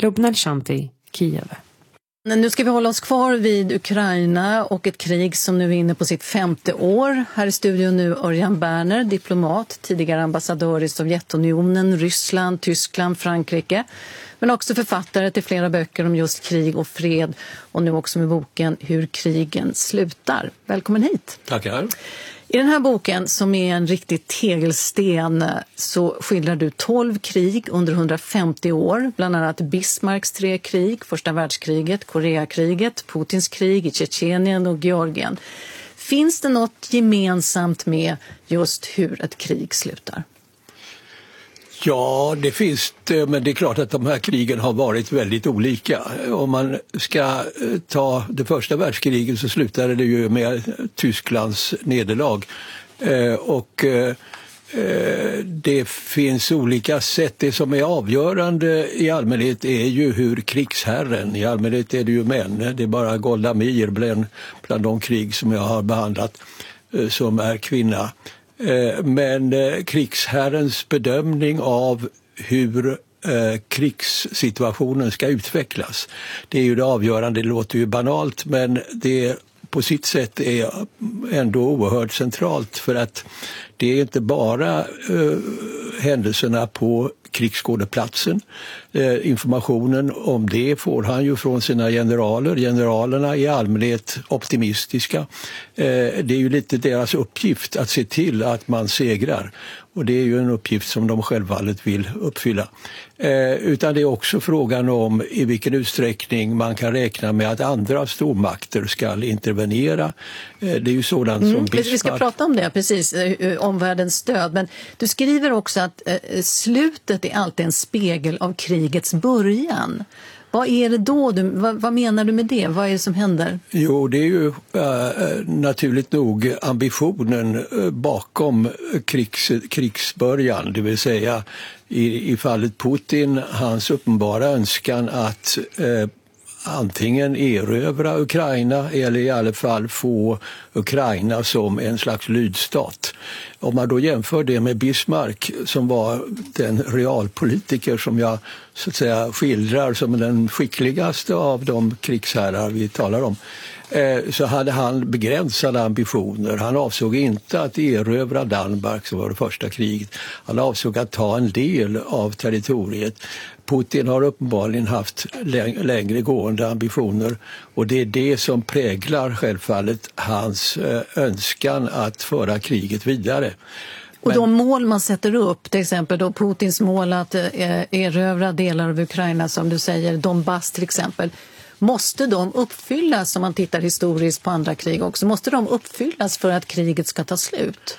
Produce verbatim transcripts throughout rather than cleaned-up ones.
Lubna Shanti, Kiev. Nu ska vi hålla oss kvar vid Ukraina och ett krig som nu är inne på sitt femte år. Här i studion nu Örjan Berner, diplomat, tidigare ambassadör i Sovjetunionen, Ryssland, Tyskland, Frankrike. Men också författare till flera böcker om just krig och fred och nu också med boken Hur krigen slutar. Välkommen hit. Tackar. I den här boken, som är en riktig tegelsten, så skildrar du tolv krig under hundrafemtio år. Bland annat Bismarcks tre krig, första världskriget, Koreakriget, Putins krig i Tjetjenien och Georgien. Finns det något gemensamt med just hur ett krig slutar? Ja, det finns det, men det är klart att de här krigen har varit väldigt olika. Om man ska ta det första världskriget så slutade det ju med Tysklands nederlag. Eh, och eh, det finns olika sätt. Det som är avgörande i allmänhet är ju hur krigsherren, i allmänhet är det ju män, det är bara Golda Meir bland, bland de krig som jag har behandlat eh, som är kvinna. Men krigsherrens bedömning av hur krigssituationen ska utvecklas, det är ju det avgörande. Det låter ju banalt, men det på sitt sätt är ändå oerhört centralt, för att det är inte bara händelserna på krigsskådeplatsen. Eh, informationen om det får han ju från sina generaler. Generalerna är i allmänhet optimistiska. Eh, det är ju lite deras uppgift att se till att man segrar. Och det är ju en uppgift som de självfallet vill uppfylla. Eh, utan det är också frågan om i vilken utsträckning man kan räkna med att andra stormakter ska intervenera. Eh, det är ju sådant mm, som Bismarck... Vi ska prata om det, precis, omvärldens stöd. Men du skriver också att eh, slutet är alltid en spegel av krigets början. Vad är det då? Du, vad, vad menar du med det? Vad är det som händer? Jo, det är ju äh, naturligt nog ambitionen äh, bakom krigs, krigsbörjan. Det vill säga i, i fallet Putin, hans uppenbara önskan att äh, antingen erövra Ukraina eller i alla fall få Ukraina som en slags lydstat. Om man då jämför det med Bismarck, som var den realpolitiker som jag så att säga skildrar som den skickligaste av de krigsherrar vi talar om, så hade han begränsade ambitioner. Han avsåg inte att erövra Danmark, som var det första kriget. Han avsåg att ta en del av territoriet. Putin har uppenbarligen haft längre gående ambitioner, och det är det som präglar självfallet hans önskan att föra kriget vidare. Och de mål man sätter upp, till exempel då Putins mål att erövra delar av Ukraina, som du säger, Donbass till exempel, måste de uppfyllas, om man tittar historiskt på andra krig också, måste de uppfyllas för att kriget ska ta slut?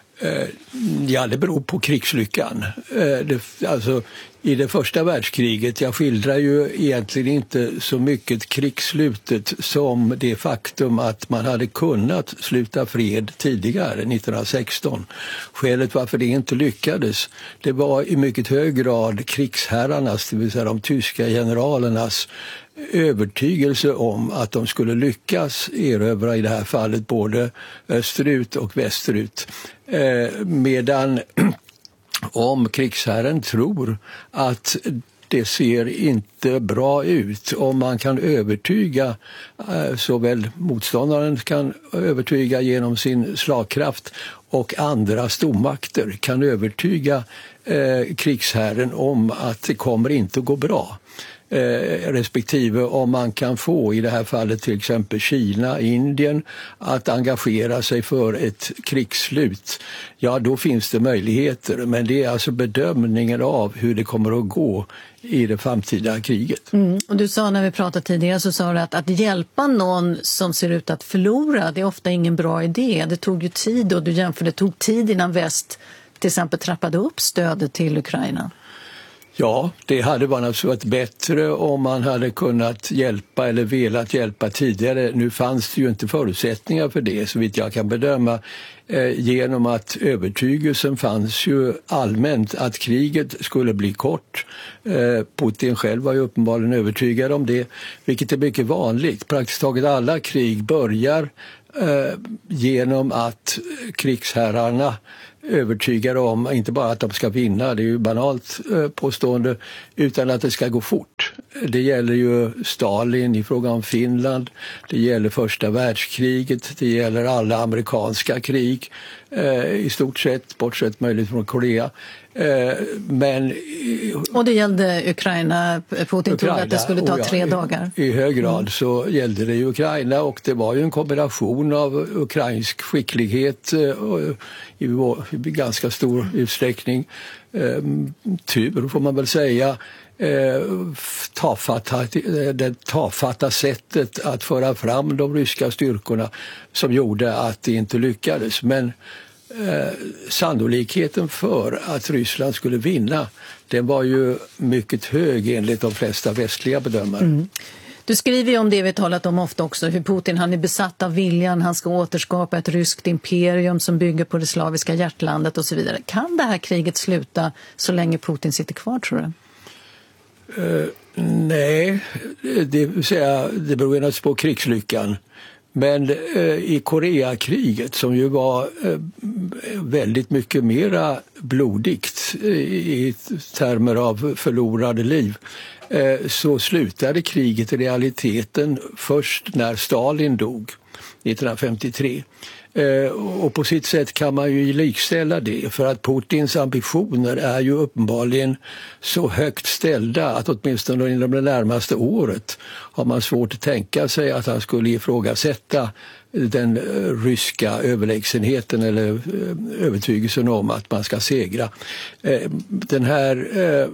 Ja, det beror på krigslyckan. Det, alltså, i det första världskriget, jag skildrar ju egentligen inte så mycket krigsslutet som det faktum att man hade kunnat sluta fred tidigare, nittonhundrasexton. Skälet varför det inte lyckades, det var i mycket hög grad krigsherrarnas, det vill säga de tyska generalernas övertygelse om att de skulle lyckas erövra i det här fallet både österut och västerut. Eh, medan om krigsherren tror att det ser inte bra ut, om man kan övertyga, eh, såväl motståndaren kan övertyga genom sin slagkraft och andra stormakter kan övertyga eh, krigsherren om att det kommer inte att gå bra. Eh, respektive om man kan få, i det här fallet till exempel Kina, Indien, att engagera sig för ett krigsslut, ja då finns det möjligheter, men det är alltså bedömningen av hur det kommer att gå i det framtida kriget. Mm. Och du sa, när vi pratade tidigare, så sa du att att hjälpa någon som ser ut att förlora, det är ofta ingen bra idé. Det tog ju tid, och du jämförde, det tog tid innan väst till exempel trappade upp stödet till Ukraina. Ja, det hade varit varit bättre om man hade kunnat hjälpa eller velat hjälpa tidigare. Nu fanns det ju inte förutsättningar för det, så vitt jag kan bedöma, eh, genom att övertygelsen fanns ju allmänt att kriget skulle bli kort. Eh, Putin själv var ju uppenbarligen övertygad om det, vilket är mycket vanligt. Praktiskt taget alla krig börjar eh, genom att krigsherrarna övertygade om inte bara att de ska vinna, det är ju banalt eh, påstående, utan att det ska gå fort. Det gäller ju Stalin i fråga om Finland, det gäller första världskriget, det gäller alla amerikanska krig eh, i stort sett, bortsett möjligt från Korea. Eh, men, och det gällde Ukraina. Putin Ukraina, trodde att det skulle ta ja, tre dagar. I, I hög grad mm. så gällde det Ukraina, och det var ju en kombination av ukrainsk skicklighet eh, i, i ganska stor utsträckning. Eh, tur får man väl säga. Eh, tafatta, det tafatta sättet att föra fram de ryska styrkorna som gjorde att det inte lyckades. Men eh, sannolikheten för att Ryssland skulle vinna, den var ju mycket hög enligt de flesta västliga bedömare. Mm. Du skriver ju om det vi talat om ofta också, hur Putin han är besatt av viljan, han ska återskapa ett ryskt imperium som bygger på det slaviska hjärtlandet och så vidare. Kan det här kriget sluta så länge Putin sitter kvar, tror du? Uh, nej, det vill säga, det beror naturligtvis på krigslyckan. Men uh, i Koreakriget, som ju var uh, väldigt mycket mera blodigt uh, i termer av förlorade liv, uh, så slutade kriget i realiteten först när Stalin dog nittonhundrafemtiotre. Eh, och på sitt sätt kan man ju likställa det, för att Putins ambitioner är ju uppenbarligen så högt ställda att åtminstone inom det närmaste året har man svårt att tänka sig att han skulle ifrågasätta den ryska överlägsenheten eller eh, övertygelsen om att man ska segra. Eh, den här eh,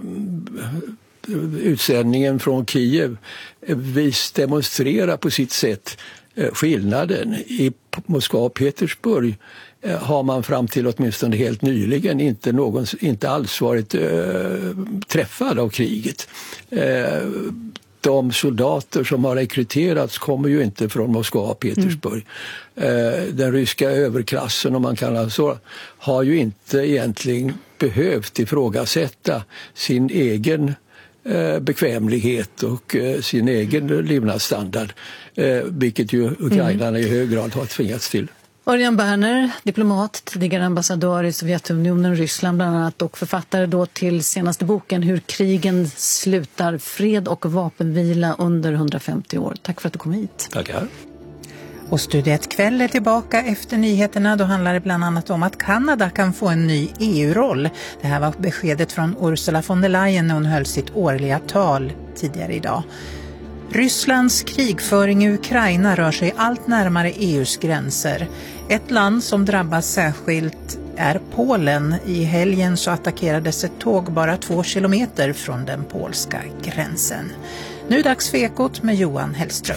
utsändningen från Kiev eh, vis demonstrerar på sitt sätt skillnaden. I Moskva och Petersburg har man fram till åtminstone helt nyligen inte, någon, inte alls varit äh, träffad av kriget. Äh, de soldater som har rekryterats kommer ju inte från Moskva och Petersburg. Mm. Äh, den ryska överklassen, om man kan så, har ju inte egentligen behövt ifrågasätta sin egen bekvämlighet och sin egen levnadsstandard, vilket ju ukrainarna mm. i hög grad har tvingats till. Örjan Berner, diplomat, tidigare ambassadör i Sovjetunionen, Ryssland bland annat, och författare då till senaste boken Hur krigen slutar, fred och vapenvila under hundrafemtio år. Tack för att du kom hit. Tackar. Och Studio ett kväll är tillbaka efter nyheterna. Då handlar det bland annat om att Kanada kan få en ny E U-roll. Det här var beskedet från Ursula von der Leyen när hon höll sitt årliga tal tidigare idag. Rysslands krigföring i Ukraina rör sig allt närmare E U:s gränser. Ett land som drabbas särskilt är Polen. I helgen så attackerades ett tåg bara två kilometer från den polska gränsen. Nu är dags för Ekot med Johan Hellström.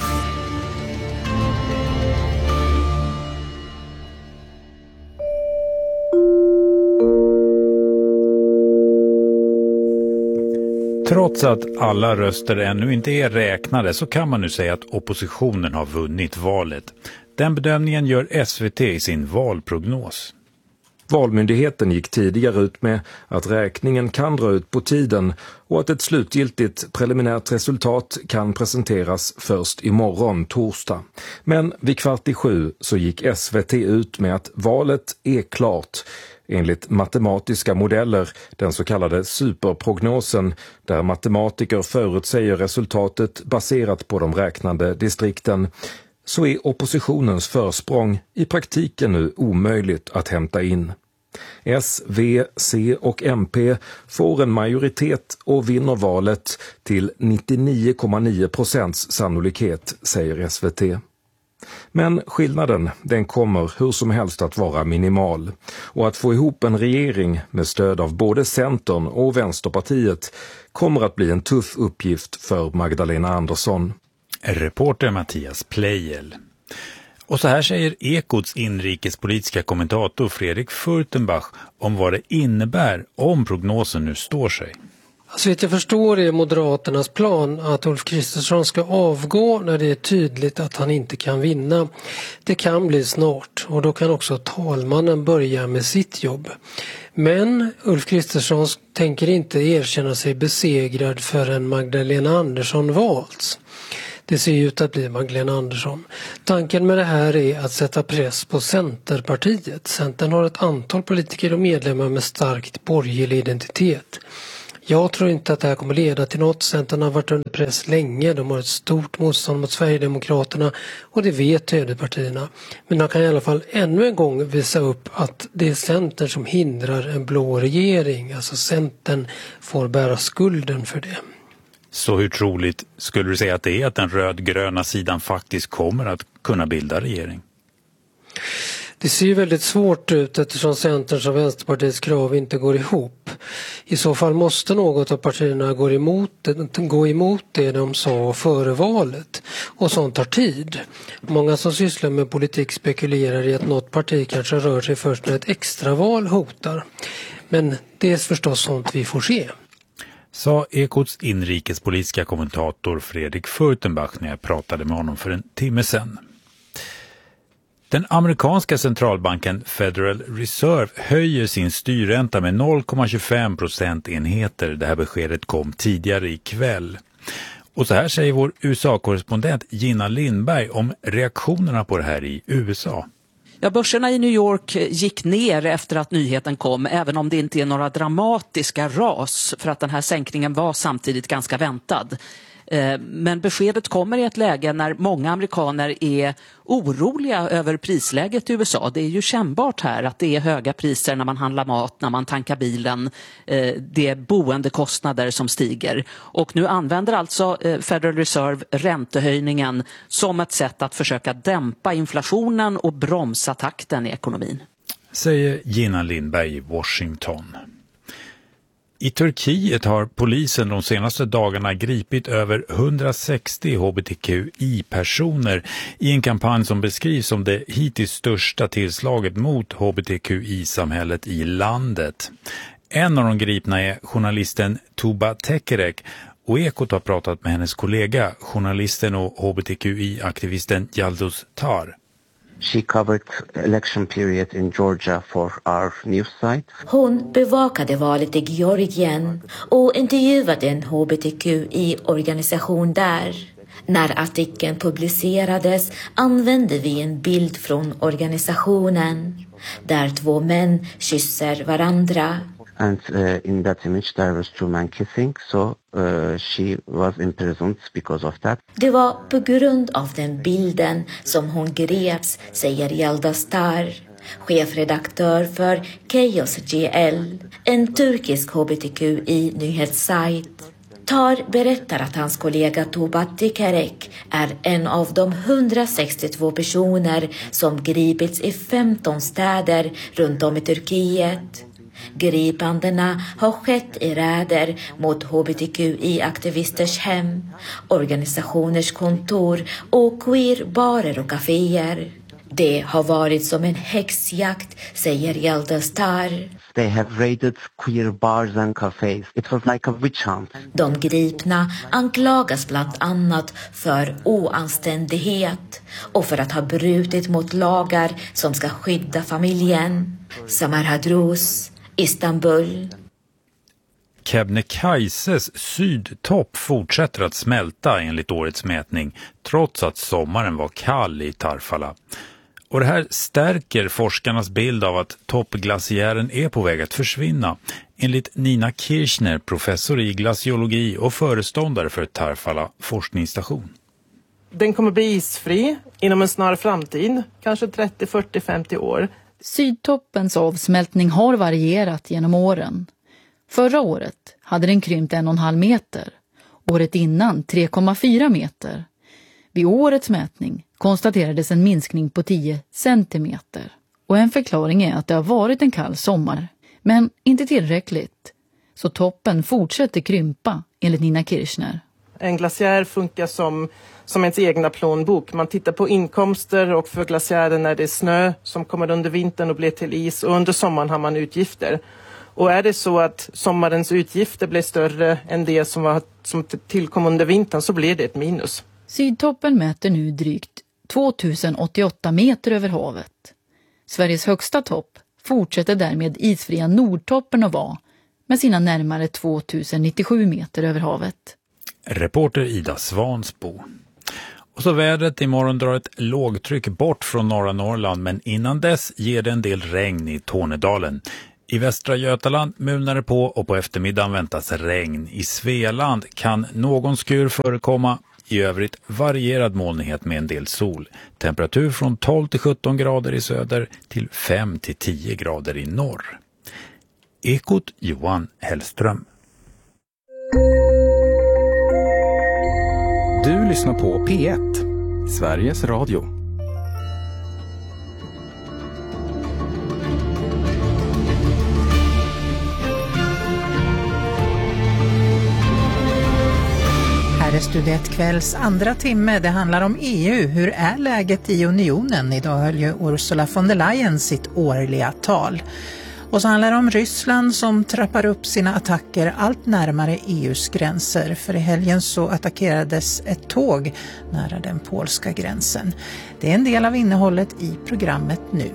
Trots att alla röster ännu inte är räknade så kan man nu säga att oppositionen har vunnit valet. Den bedömningen gör S V T i sin valprognos. Valmyndigheten gick tidigare ut med att räkningen kan dra ut på tiden och att ett slutgiltigt preliminärt resultat kan presenteras först imorgon torsdag. Men vid kvart i sju så gick S V T ut med att valet är klart. Enligt matematiska modeller, den så kallade superprognosen, där matematiker förutsäger resultatet baserat på de räknade distrikten, så är oppositionens försprång i praktiken nu omöjligt att hämta in. S, V, C och M P får en majoritet och vinner valet till nittionio komma nio procents sannolikhet, säger S V T. Men skillnaden, den kommer hur som helst att vara minimal. Och att få ihop en regering med stöd av både Centern och Vänsterpartiet kommer att bli en tuff uppgift för Magdalena Andersson. Reporter Mattias Pleijel. Och så här säger Ekots inrikespolitiska kommentator Fredrik Furtenbach om vad det innebär om prognosen nu står sig. Så vitt jag förstår är Moderaternas plan att Ulf Kristersson ska avgå när det är tydligt att han inte kan vinna. Det kan bli snart och då kan också talmannen börja med sitt jobb. Men Ulf Kristersson tänker inte erkänna sig besegrad förrän Magdalena Andersson valts. Det ser ut att bli Magdalena Andersson. Tanken med det här är att sätta press på Centerpartiet. Centern har ett antal politiker och medlemmar med starkt borgerlig identitet. Jag tror inte att det här kommer leda till något. Centern har varit under press länge. De har ett stort motstånd mot Sverigedemokraterna och det vet högerpartierna. Men de kan i alla fall ännu en gång visa upp att det är Centern som hindrar en blå regering. Alltså Centern får bära skulden för det. Så hur troligt skulle du säga att det är att den rödgröna sidan faktiskt kommer att kunna bilda regering? Det ser ju väldigt svårt ut eftersom Centerns och Vänsterpartiets krav inte går ihop. I så fall måste något av partierna gå emot det, gå emot det de sa före valet. Och sånt tar tid. Många som sysslar med politik spekulerar i att något parti kanske rör sig först när ett extraval hotar. Men det är förstås sånt vi får se. Sa Ekots inrikespolitiska kommentator Fredrik Furtenbach när jag pratade med honom för en timme sedan. Den amerikanska centralbanken Federal Reserve höjer sin styrränta med noll komma tjugofem procentenheter. Det här beskedet kom tidigare ikväll. Och så här säger vår U S A-korrespondent Gina Lindberg om reaktionerna på det här i U S A. Ja, börserna i New York gick ner efter att nyheten kom, även om det inte är några dramatiska ras, för att den här sänkningen var samtidigt ganska väntad. Men beskedet kommer i ett läge när många amerikaner är oroliga över prisläget i U S A. Det är ju kännbart här att det är höga priser när man handlar mat, när man tankar bilen. Det är boendekostnader som stiger. Och nu använder alltså Federal Reserve räntehöjningen som ett sätt att försöka dämpa inflationen och bromsa takten i ekonomin. Säger Gina Lindberg i Washington. I Turkiet har polisen de senaste dagarna gripit över hundrasextio H B T Q I-personer i en kampanj som beskrivs som det hittills största tillslaget mot H B T Q I-samhället i landet. En av de gripna är journalisten Tuba Tekerek och Ekot har pratat med hennes kollega, journalisten och H B T Q I-aktivisten Yalduz Tar. She covered election period in Georgia for our news site. Hon bevakade valet i Georgien och intervjuade en H B T Q I-organisation där. När artikeln publicerades använde vi en bild från organisationen där två män kysser varandra. And uh, in that image there was two men kissing, so uh, she was imprisoned because of that. Det var på grund av den bilden som hon greps, säger Yalduz Tar, chefredaktör för Chaos G L, en turkisk H B T Q I-nyhetssajt. Tar berättar att hans kollega Tuba Tekerek är en av de hundrasextiotvå personer som gripits i femton städer runt om i Turkiet. Gripandena har skett i räder mot H B T Q I-aktivisters hem, organisationers kontor och queerbarer och kaféer. Det har varit som en häxjakt, säger Yalduz Tar. They have raided queer bars and cafes. It was like a witch hunt. De gripna anklagas bland annat för oanständighet och för att ha brutit mot lagar som ska skydda familjen. Samar Hadrous, Istanbul. Kebnekaises sydtopp fortsätter att smälta enligt årets mätning trots att sommaren var kall i Tarfala. Och det här stärker forskarnas bild av att toppglaciären är på väg att försvinna. Enligt Nina Kirchner, professor i glaciologi och föreståndare för Tarfala forskningsstation. Den kommer bli isfri inom en snar framtid, kanske trettio, fyrtio, femtio år. Sydtoppens avsmältning har varierat genom åren. Förra året hade den krympt en och en halv meter. Året innan tre komma fyra meter. Vid årets mätning konstaterades en minskning på tio centimeter. Och en förklaring är att det har varit en kall sommar. Men inte tillräckligt. Så toppen fortsätter krympa enligt Nina Kirchner. En glaciär funkar som, som ens egna plånbok. Man tittar på inkomster och för glaciären när det är snö som kommer under vintern och blir till is. Och under sommaren har man utgifter. Och är det så att sommarens utgifter blir större än det som, var, som tillkom under vintern så blir det ett minus. Sydtoppen mäter nu drygt tvåtusen åttioåtta meter över havet. Sveriges högsta topp fortsätter därmed isfria Nordtoppen att vara med sina närmare tvåtusen nittiosju meter över havet. Reporter Ida Svansbo. Och så vädret, imorgon drar ett lågtryck bort från norra Norrland men innan dess ger det en del regn i Tornedalen. I Västra Götaland mulnar det på och på eftermiddagen väntas regn. I Svealand kan någon skur förekomma. I övrigt varierad molnighet med en del sol. Temperatur från tolv till sjutton grader i söder till fem till tio grader i norr. Ekot Johan Hellström. Du lyssnar på P ett, Sveriges Radio. Här är Studio ett kvälls andra timme. Det handlar om E U. Hur är läget i unionen? Idag höll ju Ursula von der Leyen sitt årliga tal. Och så handlar det om Ryssland som trappar upp sina attacker allt närmare E U:s gränser. För i helgen så attackerades ett tåg nära den polska gränsen. Det är en del av innehållet i programmet nu.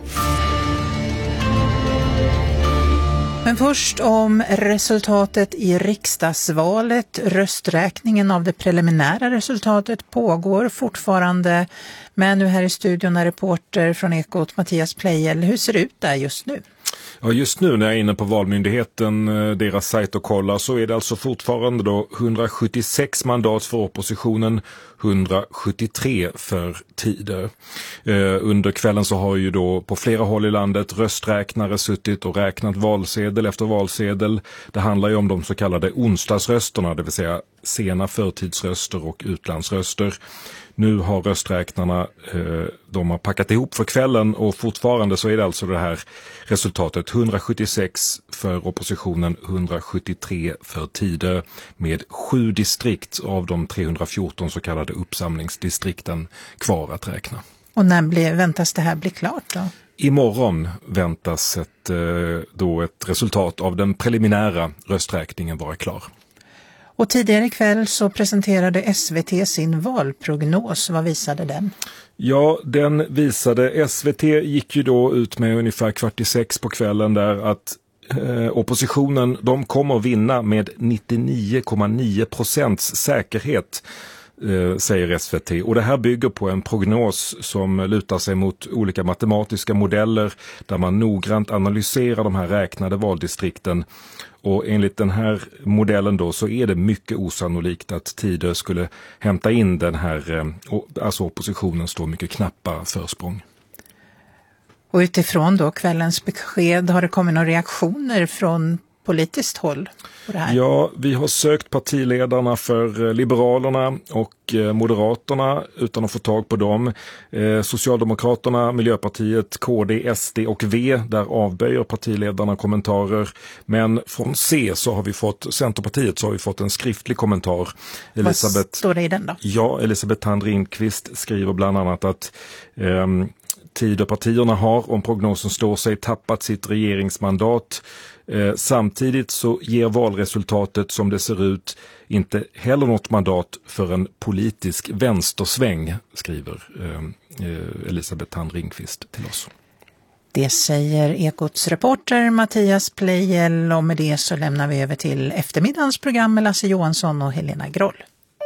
Men först om resultatet i riksdagsvalet. Rösträkningen av det preliminära resultatet pågår fortfarande. Men nu här i studion är reporter från Ekot, Mattias Pleijel. Hur ser det ut där just nu? Ja, just nu när jag är inne på Valmyndigheten, deras sajt och kollar, så är det alltså fortfarande då hundrasjuttiosex mandat för oppositionen, hundrasjuttiotre för Tider. Eh, under kvällen så har ju då på flera håll i landet rösträknare suttit och räknat valsedel efter valsedel. Det handlar ju om de så kallade onsdagsrösterna, det vill säga sena förtidsröster och utlandsröster. Nu har rösträknarna, eh, de har packat ihop för kvällen och fortfarande så är det alltså det här resultatet hundrasjuttiosex för oppositionen, hundrasjuttiotre för Tider med sju distrikt av de trehundrafjorton så kallade uppsamlingsdistrikten kvar att räkna. Och när blir, väntas det här bli klart då? Imorgon väntas ett, eh, då ett resultat av den preliminära rösträkningen vara klar. Och tidigare ikväll så presenterade S V T sin valprognos. Vad visade den? Ja, den visade, S V T gick ju då ut med ungefär kvart i sex på kvällen där att eh, oppositionen, de kommer att vinna med nittionio komma nio procents säkerhet, eh, säger S V T. Och det här bygger på en prognos som lutar sig mot olika matematiska modeller där man noggrant analyserar de här räknade valdistrikten. Och enligt den här modellen då så är det mycket osannolikt att Tider skulle hämta in den här, alltså oppositionen står mycket knappa försprång. Och utifrån då kvällens besked, har det kommit några reaktioner från politiskt håll på det här? Ja, vi har sökt partiledarna för Liberalerna och Moderaterna utan att få tag på dem. Socialdemokraterna, Miljöpartiet, K D, S D och V, där avböjer partiledarna kommentarer. Men från C så har vi fått, Centerpartiet så har vi fått en skriftlig kommentar. Elisabeth, vad står det i den då? Ja, Elisabeth Tandrinqvist skriver bland annat att um, Tidöpartierna har, om prognosen står sig, tappat sitt regeringsmandat. Eh, samtidigt så ger valresultatet som det ser ut inte heller något mandat för en politisk vänstersväng, skriver eh, Elisabeth Tandrinqvist till oss. Det säger Ekots reporter Mattias Pleijel, och med det så lämnar vi över till eftermiddagens program med Lasse Johansson och Helena Groll.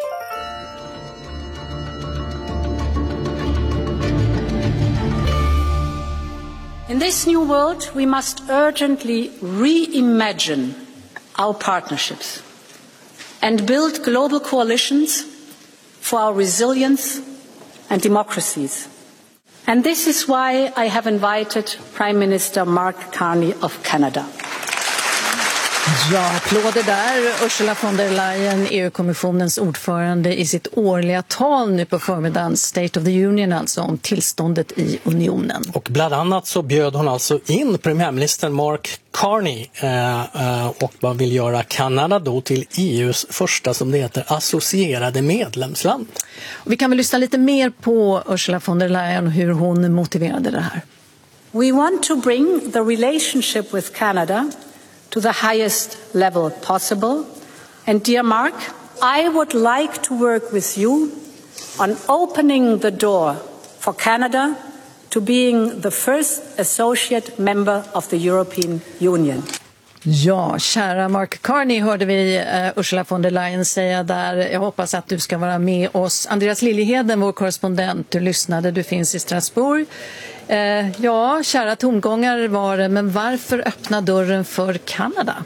In this new world, we must urgently reimagine our partnerships and build global coalitions for our resilience and democracies. And this is why I have invited Prime Minister Mark Carney of Canada. Ja, applåder där. Ursula von der Leyen, E U-kommissionens ordförande, i sitt årliga tal nu på förmiddagen, State of the Union, alltså om tillståndet i unionen. Och bland annat så bjöd hon alltså in premiärminister Mark Carney eh, och man vill göra Kanada då till E U:s första, som det heter, associerade medlemsland. Och vi kan väl lyssna lite mer på Ursula von der Leyen och hur hon motiverade det här. We want to bring the relationship with Canada to the highest level possible. And dear Mark, I would like to work with you on opening the door for Canada to being the first associate member of the European Union. Ja, kära Mark Carney, hörde vi uh, Ursula von der Leyen säga där. Jag hoppas att du ska vara med oss. Andreas Liljeheden, vår korrespondent, du lyssnade, du finns i Strasbourg. Eh, ja, kära tongångar var det, men varför öppna dörren för Kanada?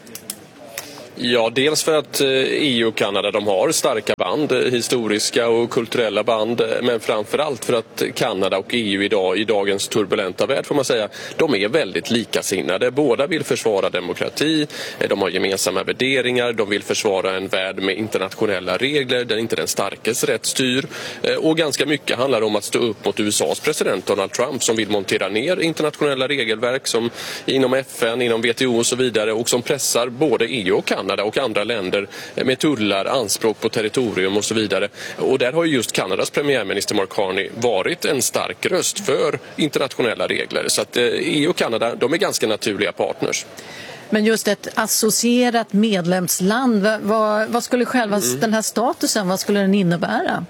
Ja, dels för att E U och Kanada de har starka band, historiska och kulturella band, men framförallt för att Kanada och E U idag, i dagens turbulenta värld får man säga, de är väldigt likasinnade. Båda vill försvara demokrati, de har gemensamma värderingar, de vill försvara en värld med internationella regler där inte den starkes rätt styr. Och ganska mycket handlar om att stå upp mot U S A:s president Donald Trump som vill montera ner internationella regelverk som inom F N, inom W T O och så vidare, och som pressar både E U och Kanada och andra länder med tullar, anspråk på territorium och så vidare. Och där har ju just Kanadas premiärminister Mark Carney varit en stark röst för internationella regler. Så att E U och Kanada, de är ganska naturliga partners. Men just ett associerat medlemsland, vad, vad skulle själva mm. den här statusen, vad skulle den innebära?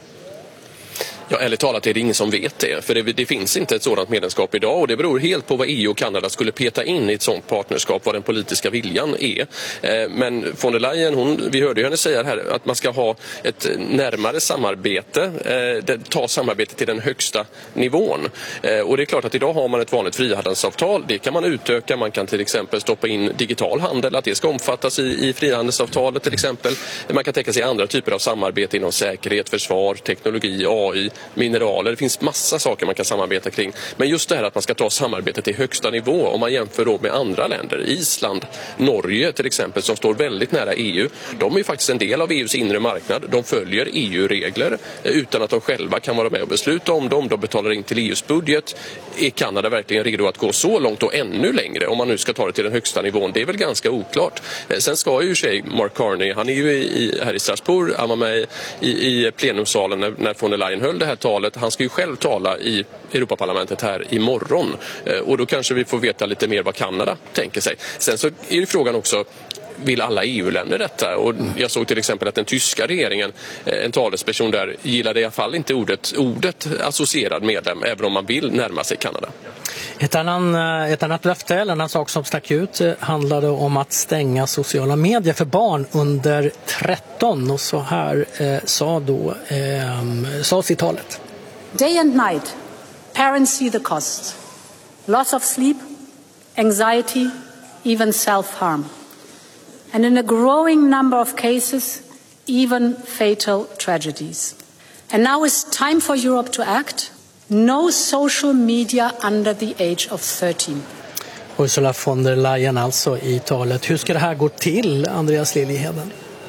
Ja, ärligt talat är det ingen som vet det, för det, det finns inte ett sådant medlemskap idag, och det beror helt på vad E U och Kanada skulle peta in i ett sådant partnerskap, vad den politiska viljan är. Eh, men von der Leyen, hon, vi hörde ju henne säga här att man ska ha ett närmare samarbete, eh, ta samarbetet till den högsta nivån. Eh, och det är klart att idag har man ett vanligt frihandelsavtal, det kan man utöka, man kan till exempel stoppa in digital handel, att det ska omfattas i, i frihandelsavtalet till exempel. Man kan tänka sig andra typer av samarbete inom säkerhet, försvar, teknologi, A I, mineraler. Det finns massa saker man kan samarbeta kring. Men just det här att man ska ta samarbetet till högsta nivå, om man jämför då med andra länder, Island, Norge till exempel, som står väldigt nära E U. De är faktiskt en del av E U:s inre marknad. De följer E U-regler utan att de själva kan vara med och besluta om dem. De betalar in till E U:s budget. Är Kanada verkligen redo att gå så långt och ännu längre om man nu ska ta det till den högsta nivån? Det är väl ganska oklart. Sen ska ju sig Mark Carney, han är ju i, här i Strasbourg, han var med i, i plenumsalen när, när von der Leyen höll det här talet. Han ska ju själv tala i Europaparlamentet här imorgon, och då kanske vi får veta lite mer vad Kanada tänker sig. Sen så är ju frågan också, vill alla E U-länder detta? Och jag såg till exempel att den tyska regeringen, en talesperson där, gillade i alla fall inte ordet, ordet associerad medlem, även om man vill närma sig Kanada. Ett, annan, ett annat löfte, eller en annan sak som stack ut, handlade om att stänga sociala medier för barn under tretton. Och så här eh, sa då eh, sades i talet. Day and night, parents see the cost. Loss of sleep, anxiety, even self-harm. And in a growing number of cases, even fatal tragedies. And now is time for Europe to act. No social media under the age of thirteen. Ursula von der Leyen alltså i talet. Hur ska det här gå till, Andreas Liljeheden?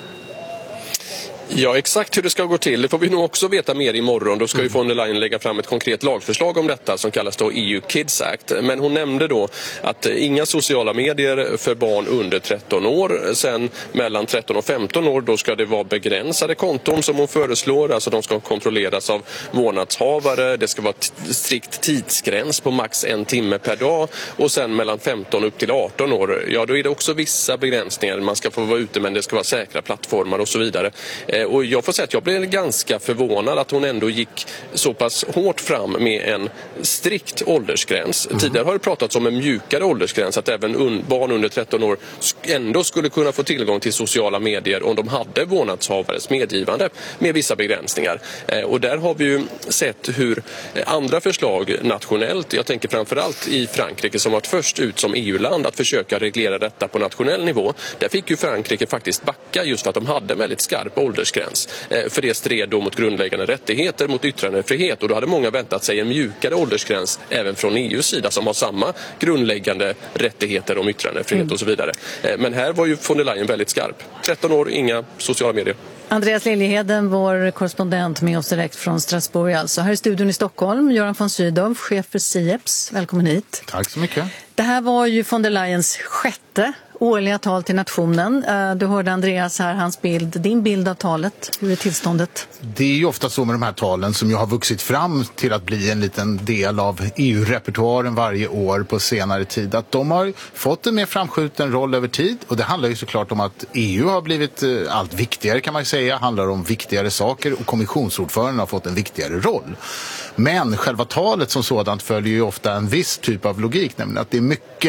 Ja, exakt hur det ska gå till. Det får vi nog också veta mer imorgon. Då ska ju von der Leyen lägga fram ett konkret lagförslag om detta som kallas då E U Kids Act. Men hon nämnde då att inga sociala medier för barn under tretton år. Sen mellan tretton och femton år då ska det vara begränsade konton som hon föreslår. Alltså de ska kontrolleras av vårdnadshavare. Det ska vara t- strikt tidsgräns på max en timme per dag. Och sen mellan femton upp till arton år, ja då är det också vissa begränsningar. Man ska få vara ute, men det ska vara säkra plattformar och så vidare. Och jag får säga att jag blev ganska förvånad att hon ändå gick så pass hårt fram med en strikt åldersgräns. Mm. Tidigare har det pratats om en mjukare åldersgräns, att även un- barn under tretton år ändå skulle kunna få tillgång till sociala medier om de hade vårdnadshavares medgivande med vissa begränsningar. Eh, och där har vi ju sett hur andra förslag nationellt, jag tänker framförallt i Frankrike som varit först ut som E U-land att försöka reglera detta på nationell nivå. Där fick ju Frankrike faktiskt backa just för att de hade väldigt skarp åldersgräns. För det stred då mot grundläggande rättigheter, mot yttrandefrihet, och då hade många väntat sig en mjukare åldersgräns även från E U:s sida som har samma grundläggande rättigheter om yttrandefrihet mm. och så vidare. Men här var ju von der Leyen väldigt skarp. tretton år, inga sociala medier. Andreas Liljeheden, vår korrespondent med oss direkt från Strasbourg. Alltså. Här i studion i Stockholm, Göran von Sydow, chef för Sieps. Välkommen hit. Tack så mycket. Det här var ju von der Leyens sjätte årliga tal till nationen. Du hörde Andreas här, hans bild. Din bild av talet, hur är tillståndet? Det är ju ofta så med de här talen som ju har vuxit fram till att bli en liten del av E U-repertoaren varje år på senare tid. Att de har fått en mer framskjuten roll över tid, och det handlar ju såklart om att E U har blivit allt viktigare kan man säga. Det handlar om viktigare saker och kommissionsordföranden har fått en viktigare roll. Men själva talet som sådant följer ju ofta en viss typ av logik, nämligen att det är mycket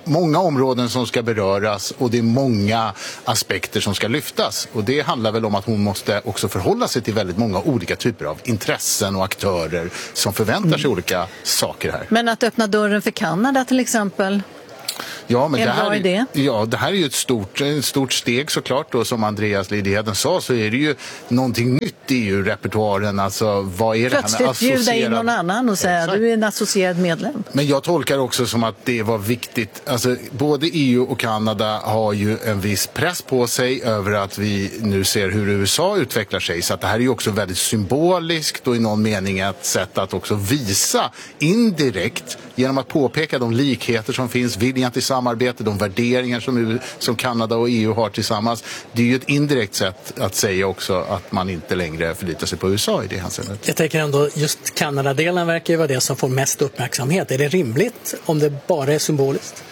många områden som ska beröras och det är många aspekter som ska lyftas. Och det handlar väl om att hon måste också förhålla sig till väldigt många olika typer av intressen och aktörer som förväntar sig mm. olika saker här. Men att öppna dörren för Kanada till exempel? Ja, men en det här, bra idé. Ja, det här är ju ett stort, ett stort steg såklart. Och som Andreas Lidheden sa så är det ju någonting nytt i E U-repertoaren. Alltså, vad är det här med plötsligt associerad... bjuda in någon annan och säga att du är en associerad medlem. Men jag tolkar också som att det var viktigt. Alltså, både E U och Kanada har ju en viss press på sig över att vi nu ser hur U S A utvecklar sig. Så att det här är ju också väldigt symboliskt och i någon mening ett sätt att också visa indirekt genom att påpeka de likheter som finns, viljan till samarbete, de värderingar som, som Kanada och E U har tillsammans. Det är ju ett indirekt sätt att säga också att man inte längre förlitar sig på U S A i det hänseendet. Jag tänker ändå, just Kanada-delen verkar ju vara det som får mest uppmärksamhet. Är det rimligt om det bara är symboliskt?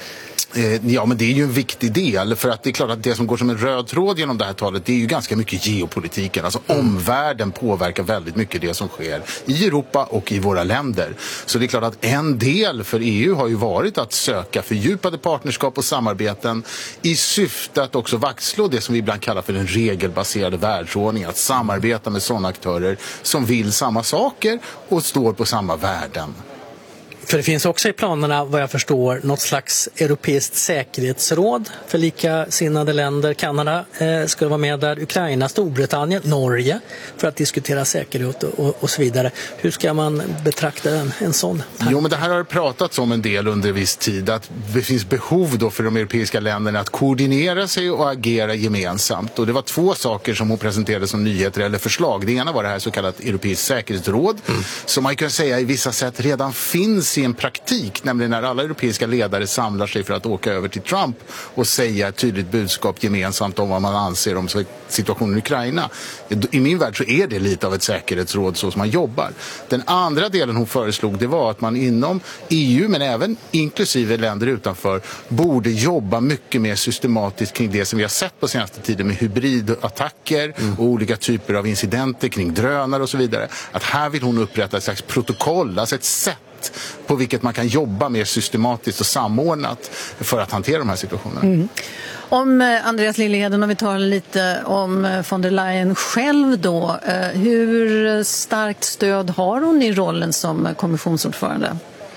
Ja, men det är ju en viktig del, för att det är klart att det som går som en röd tråd genom det här talet, det är ju ganska mycket geopolitiken. Alltså mm. omvärlden påverkar väldigt mycket det som sker i Europa och i våra länder. Så det är klart att en del för E U har ju varit att söka fördjupade partnerskap och samarbeten i syfte att också vaktslå det som vi ibland kallar för den regelbaserade världsordning, att samarbeta med sådana aktörer som vill samma saker och står på samma värden. För det finns också i planerna, vad jag förstår, något slags europeiskt säkerhetsråd för likasinnade länder. Kanada eh, skulle vara med där, Ukraina, Storbritannien, Norge för att diskutera säkerhet och, och så vidare. Hur ska man betrakta en, en sån? Jo, men det här har pratats om en del under viss tid, att det finns behov då för de europeiska länderna att koordinera sig och agera gemensamt. Och det var två saker som hon presenterade som nyheter eller förslag. Det ena var det här så kallat europeiskt säkerhetsråd mm. som man kan säga i vissa sätt redan finns i en praktik, nämligen när alla europeiska ledare samlar sig för att åka över till Trump och säga ett tydligt budskap gemensamt om vad man anser om situationen i Ukraina. I min värld så är det lite av ett säkerhetsråd så som man jobbar. Den andra delen hon föreslog, det var att man inom E U men även inklusive länder utanför borde jobba mycket mer systematiskt kring det som vi har sett på senaste tiden med hybridattacker mm. och olika typer av incidenter kring drönare och så vidare. Att här vill hon upprätta ett slags protokoll, alltså ett sätt på vilket man kan jobba mer systematiskt och samordnat för att hantera de här situationerna. Mm. Om eh, Andreas Liljeheden, om vi tar lite om eh, von der Leyen själv då. Eh, hur starkt stöd har hon i rollen som eh, kommissionsordförande?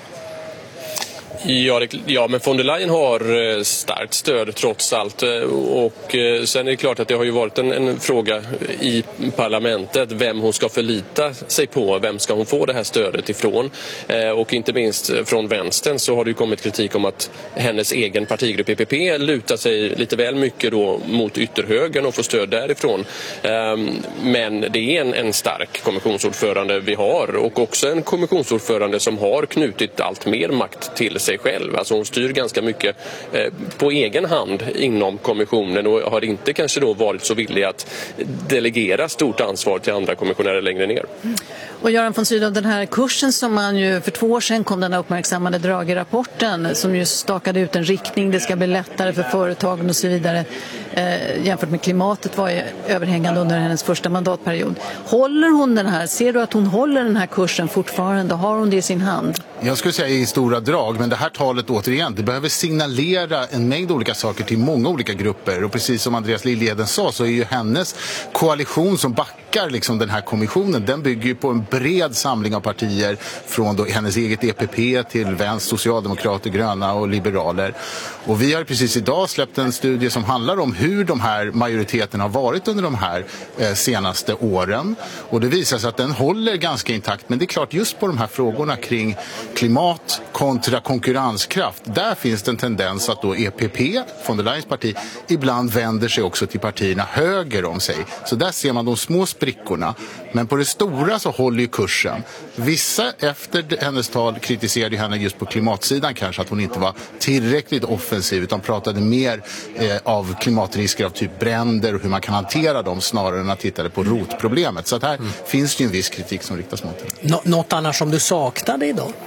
Ja, det, ja, men von der Leyen har starkt stöd trots allt, och sen är det klart att det har ju varit en, en fråga i parlamentet vem hon ska förlita sig på, vem ska hon få det här stödet ifrån, och inte minst från vänstern så har det ju kommit kritik om att hennes egen partigrupp E P P lutar sig lite väl mycket då mot ytterhögern och får stöd därifrån, men det är en, en stark kommissionsordförande vi har, och också en kommissionsordförande som har knutit allt mer makt till sig själv. Alltså hon styr ganska mycket eh, på egen hand inom kommissionen och har inte kanske då varit så villig att delegera stort ansvar till andra kommissionärer längre ner. Mm. Och Göran von Sydow, den här kursen som man ju för två år sedan kom, den här uppmärksammade Draghi-rapporten som ju stakade ut en riktning, det ska bli lättare för företagen och så vidare, eh, jämfört med klimatet var ju överhängande under hennes första mandatperiod. Håller hon den här, ser du att hon håller den här kursen fortfarande? Har hon det i sin hand? Jag skulle säga i stora drag, men det här talet återigen, det behöver signalera en mängd olika saker till många olika grupper, och precis som Andreas Liljeheden sa så är ju hennes koalition som backar liksom den här kommissionen, den bygger ju på en bred samling av partier från då hennes eget E P P till vänster, socialdemokrater, gröna och liberaler. Och vi har precis idag släppt en studie som handlar om hur de här majoriteterna har varit under de här eh, senaste åren, och det visar sig att den håller ganska intakt, men det är klart just på de här frågorna kring klimat kontra konkurrenskraft, där finns det en tendens att då E P P, von der Leyens parti, ibland vänder sig också till partierna höger om sig. Så där ser man de små sprickorna, men på det stora så håller ju kursen. Vissa efter hennes tal kritiserade henne just på klimatsidan kanske, att hon inte var tillräckligt offensiv utan pratade mer eh, av klimatrisker av typ bränder och hur man kan hantera dem snarare än att titta på rotproblemet. Så att här mm. finns det ju en viss kritik som riktas mot henne. Nå- något annars som du saknade idag?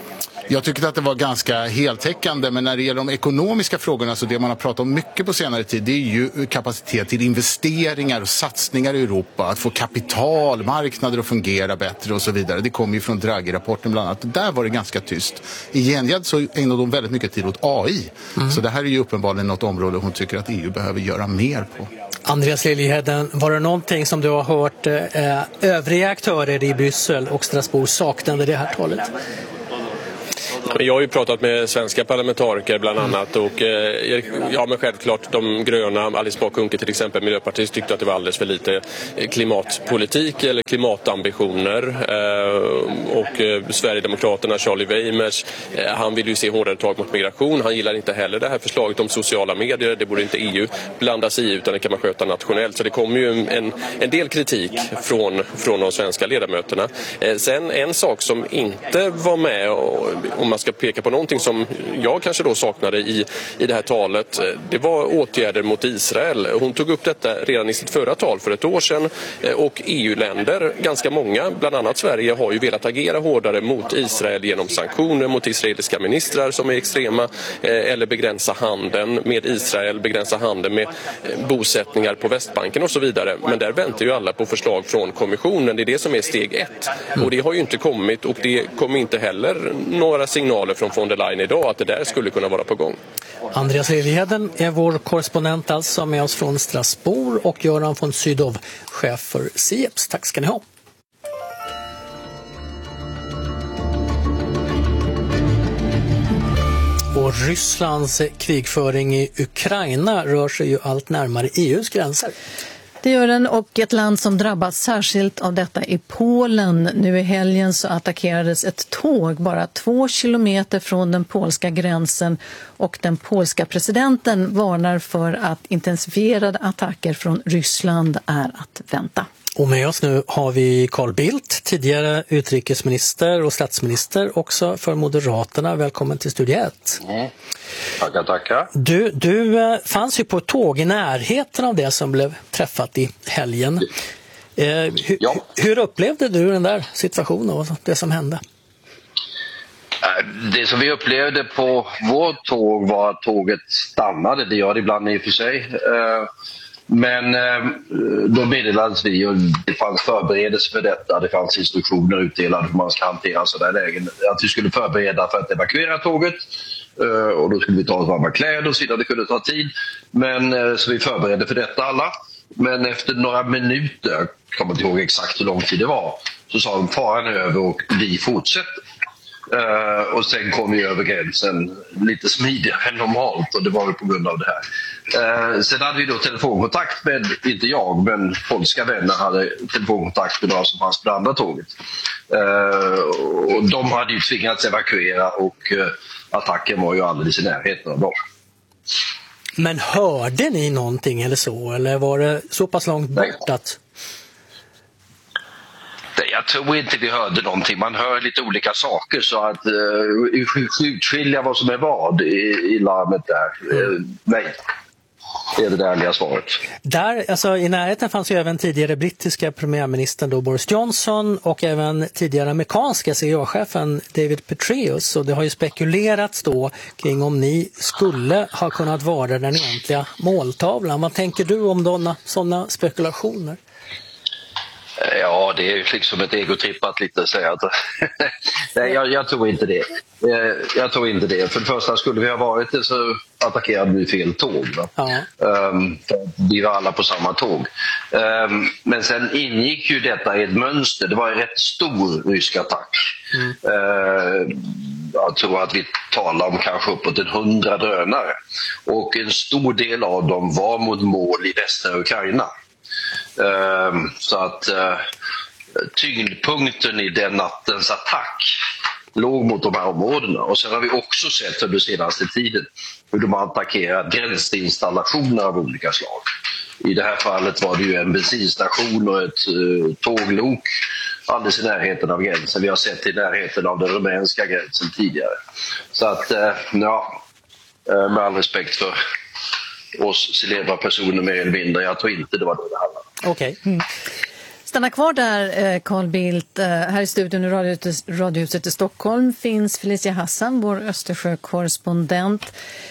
Jag tycker att det var ganska heltäckande, men när det gäller de ekonomiska frågorna, så det man har pratat om mycket på senare tid, det är ju kapacitet till investeringar och satsningar i Europa, att få kapitalmarknader att fungera bättre och så vidare. Det kommer ju från Draghi-rapporten bland annat. Där var det ganska tyst. I gengäld så ägnade de väldigt mycket tid åt A I. Mm. Så det här är ju uppenbarligen något område hon tycker att E U behöver göra mer på. Andreas Liljeheden, var det någonting som du har hört eh, övriga aktörer i Bryssel och Strasbourg saknade det här talet? Jag har ju pratat med svenska parlamentariker bland annat och eh, ja, men självklart de gröna, Alice Bah Kuhnke till exempel, Miljöpartiet, tyckte att det var alldeles för lite klimatpolitik eller klimatambitioner eh, och eh, Sverigedemokraterna, Charlie Weimers, eh, han vill ju se hårdare tag mot migration. Han gillar inte heller det här förslaget om sociala medier, det borde inte E U blanda sig i utan det kan man sköta nationellt. Så det kommer ju en, en del kritik från, från de svenska ledamöterna. Eh, sen en sak som inte var med, och, om man ska peka på någonting som jag kanske då saknade i, i det här talet, det var åtgärder mot Israel. Hon tog upp detta redan i sitt förra tal för ett år sedan och E U-länder, ganska många, bland annat Sverige, har ju velat agera hårdare mot Israel genom sanktioner mot israeliska ministrar som är extrema eller begränsa handeln med Israel, begränsa handeln med bosättningar på Västbanken och så vidare. Men där väntar ju alla på förslag från kommissionen. Det är det som är steg ett. Och det har ju inte kommit och det kommer inte heller några signaler från von der Leyen idag att det där skulle kunna vara på gång. Andreas Liljeheden är vår korrespondent alltså med oss från Strasbourg och Göran von Sydow, chef för Sieps. Tack ska ni ha. Och Rysslands krigföring i Ukraina rör sig ju allt närmare E U:s gränser. Det gör den, och ett land som drabbas särskilt av detta är Polen. Nu i helgen så attackerades ett tåg bara två kilometer från den polska gränsen och den polska presidenten varnar för att intensifierade attacker från Ryssland är att vänta. Och med oss nu har vi Carl Bildt, tidigare utrikesminister och statsminister också för Moderaterna. Välkommen till Studio ett. Mm. Tackar, tackar. Du, du eh, fanns ju på ett tåg i närheten av det som blev träffat i helgen. Eh, hu- ja. Hur upplevde du den där situationen och det som hände? Det som vi upplevde på vårt tåg var att tåget stannade. Det gör det ibland i och för sig. Eh, Men eh, då meddelades vi och det fanns förberedelse för detta. Det fanns instruktioner utdelade hur man ska hantera sådana lägen. Att vi skulle förbereda för att evakuera tåget. Eh, och då skulle vi ta oss varma kläder och så vidare. Det kunde ta tid. Men eh, så vi förberedde för detta alla. Men efter några minuter, jag kommer inte ihåg exakt hur lång tid det var, så sa de faran över och vi fortsätter. Uh, och sen kom vi över gränsen lite smidigare än normalt och det var väl på grund av det här. Uh, sen hade vi då telefonkontakt med, inte jag, men polska vänner hade telefonkontakt med några som fanns på det andra tåget. Uh, och de hade ju tvingats evakuera och uh, attacken var ju alldeles i närheten av dem. Men hörde ni någonting eller så? Eller var det så pass långt bort att... Jag tror inte vi hörde någonting. Man hör lite olika saker så att uh, utskilja vad som är vad i, i larmet där. Uh, nej, det är det ärliga svaret. Där, alltså, i närheten fanns ju även tidigare brittiska premiärministern då Boris Johnson och även tidigare amerikanska C I A-chefen David Petraeus. Och det har ju spekulerats då kring om ni skulle ha kunnat vara den egentliga måltavlan. Vad tänker du om sådana spekulationer? Ja, det är ju liksom ett egotripp att lite säga att nej, jag, jag tror inte det. Jag tror inte det. För det första, skulle vi ha varit det så attackerade vi fel tåg. Ja. Um, vi var alla på samma tåg. Um, men sen ingick ju detta i ett mönster. Det var en rätt stor rysk attack. Mm. Uh, jag tror att vi talar om kanske uppåt en hundra drönare. Och en stor del av dem var mot mål i västra Ukraina. Uh, så att uh, tyngdpunkten i den nattens attack låg mot de här områdena. Och sen har vi också sett under senaste tiden hur de har attackerat gränsinstallationer av olika slag. I det här fallet var det ju en bensinstation och ett uh, tåglok alldeles i närheten av gränsen. Vi har sett i närheten av den rumänska gränsen tidigare. Så att, uh, ja, uh, med all respekt för oss celebra personer mer eller mindre, jag tror inte det var det det handlade om. Okej. Okay. Stanna kvar där, Carl Bildt. Här i studion i radiohuset, radiohuset i Stockholm finns Felicia Hassan, vår Östersjökorrespondent.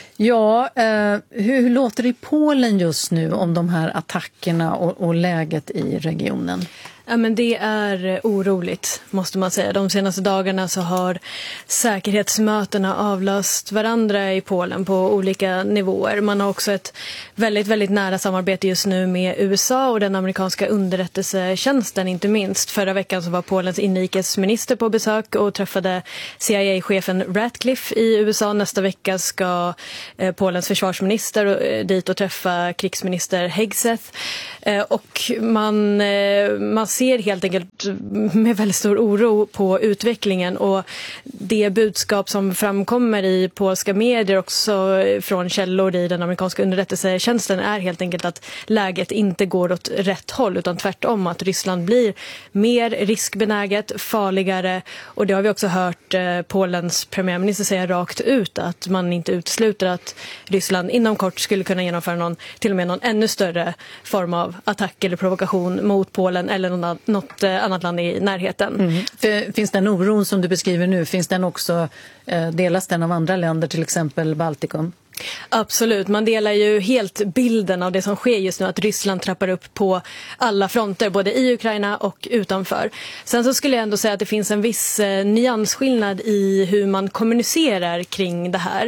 Ja, eh, hur, hur låter det i Polen just nu om de här attackerna och, och läget i regionen? Ja, men det är oroligt, måste man säga. De senaste dagarna så har säkerhetsmötena avlöst varandra i Polen på olika nivåer. Man har också ett väldigt, väldigt nära samarbete just nu med U S A och den amerikanska underrättelsetjänsten inte minst. Förra veckan så var Polens inrikesminister på besök och träffade C I A-chefen Ratcliffe i U S A. Nästa vecka ska eh, Polens försvarsminister eh, dit och träffa krigsminister Hegseth. Eh, och man, eh, man ser helt enkelt med väldigt stor oro på utvecklingen, och det budskap som framkommer i polska medier också från källor i den amerikanska underrättelsetjänsten är helt enkelt att läget inte går åt rätt håll, utan tvärtom att Ryssland blir mer riskbenäget, farligare, och det har vi också hört eh, Polens premiärminister säga rakt ut att man inte utesluter att Ryssland inom kort skulle kunna genomföra någon, till och med någon ännu större form av attack eller provokation mot Polen eller någon något annat land i närheten. Mm. För, finns den oron som du beskriver nu, finns den också, eh, delas den av andra länder, till exempel Baltikum? Absolut, man delar ju helt bilden av det som sker just nu, att Ryssland trappar upp på alla fronter, både i Ukraina och utanför. Sen så skulle jag ändå säga att det finns en viss eh, nyansskillnad i hur man kommunicerar kring det här.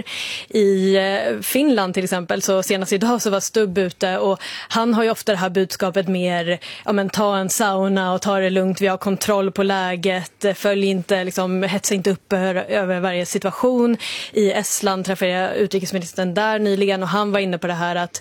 I eh, Finland till exempel, så senast idag så var Stubb ute, och han har ju ofta det här budskapet mer, ja men ta en sauna och ta det lugnt, vi har kontroll på läget, följ inte, liksom hetsa inte upp över, över varje situation. I Estland träffade jag utrikesministern där nyligen, och han var inne på det här att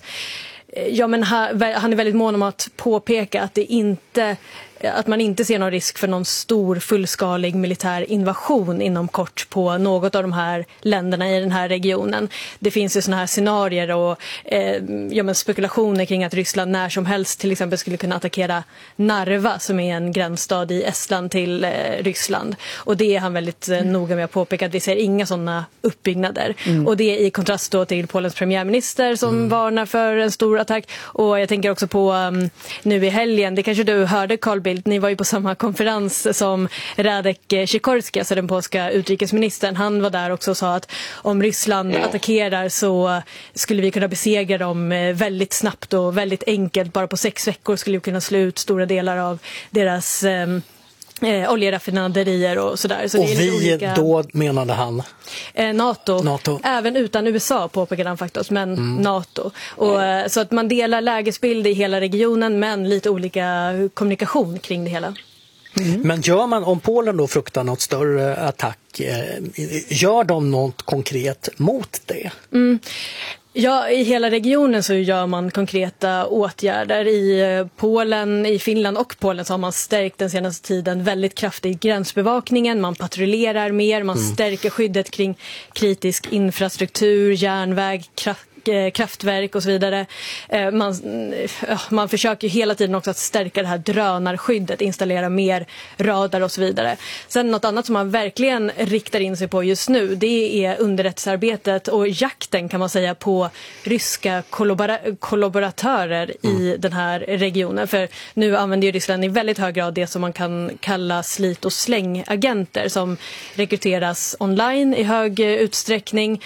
ja, men han är väldigt mån om att påpeka att det inte att man inte ser någon risk för någon stor fullskalig militär invasion inom kort på något av de här länderna i den här regionen. Det finns ju såna här scenarier och eh, ja, men spekulationer kring att Ryssland när som helst till exempel skulle kunna attackera Narva, som är en gränsstad i Estland till eh, Ryssland. Och det är han väldigt eh, noga med att påpeka, att vi ser inga sådana uppbyggnader. Mm. Och det är i kontrast då till Polens premiärminister som mm. varnar för en stor attack. Och jag tänker också på um, nu i helgen, det kanske du hörde Carl Bildt, ni var ju på samma konferens som Radek Sikorski, alltså den polska utrikesministern. Han var där också och sa att om Ryssland attackerar så skulle vi kunna besegra dem väldigt snabbt och väldigt enkelt. Bara på sex veckor skulle vi kunna slå ut stora delar av deras eh, Eh, oljeraffinaderier och sådär. Så och det är vi olika... då menade han? Eh, NATO. NATO. Även utan U S A påpekade han faktiskt, men mm. NATO. Och, eh, så att man delar lägesbild i hela regionen, men lite olika kommunikation kring det hela. Mm. Men gör man, om Polen då fruktar något större attack, eh, gör de något konkret mot det? Mm. Ja, i hela regionen så gör man konkreta åtgärder. I Polen, i Finland och Polen så har man stärkt den senaste tiden väldigt kraftigt gränsbevakningen. Man patrullerar mer, man mm. stärker skyddet kring kritisk infrastruktur, järnväg, kraft kraftverk och så vidare. Man, man försöker hela tiden också att stärka det här drönarskyddet, installera mer radar och så vidare. Sen något annat som man verkligen riktar in sig på just nu, det är underrättelsearbetet och jakten kan man säga på ryska kollabora- kollaboratörer mm. i den här regionen. För nu använder ju Ryssland i väldigt hög grad det som man kan kalla slit- och slängagenter som rekryteras online i hög utsträckning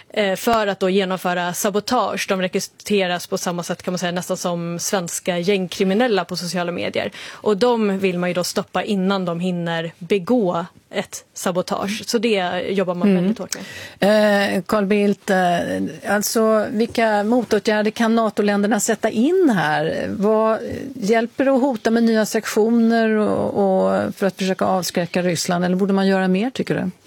för att då genomföra sabotage. De rekryteras på samma sätt kan man säga nästan som svenska gängkriminella på sociala medier. Och de vill man ju då stoppa innan de hinner begå ett sabotage. Så det jobbar man mm. väldigt hårt med. Eh, Carl Bildt, eh, alltså vilka motåtgärder kan NATO-länderna sätta in här? Vad hjälper det att hota med nya sanktioner och, och för att försöka avskräcka Ryssland? Eller borde man göra mer, tycker du?